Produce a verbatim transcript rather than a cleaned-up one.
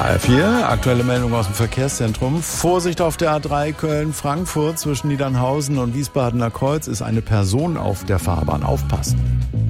H R vier, aktuelle Meldung aus dem Verkehrszentrum. Vorsicht auf der A drei Köln-Frankfurt zwischen Niedernhausen und Wiesbadener Kreuz ist eine Person auf der Fahrbahn. Aufpassen.